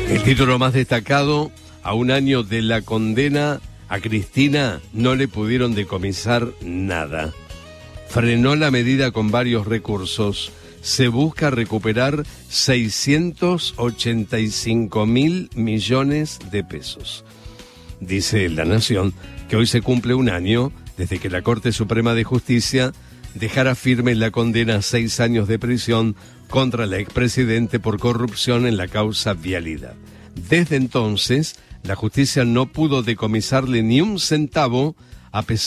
El título más destacado: a un año de la condena, a Cristina no le pudieron decomisar nada. Frenó la medida con varios recursos. Se busca recuperar 685.000 millones de pesos. Dice La Nación que hoy se cumple un año desde que la Corte Suprema de Justicia dejara firme la condena a 6 años de prisión contra la expresidente por corrupción en la causa Vialidad. Desde entonces, la justicia no pudo decomisarle ni un centavo, a pesar